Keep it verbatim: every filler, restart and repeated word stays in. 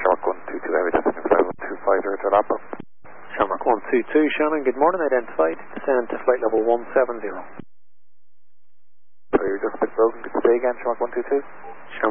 Shamrock one two two, Heavy Descending Flight one two five zero to Lapa. Shamrock one two two, Shannon, good morning, identified. Descend to flight level one seven zero. Sorry, you're just a bit broken. Could you say again, Shamrock one two two?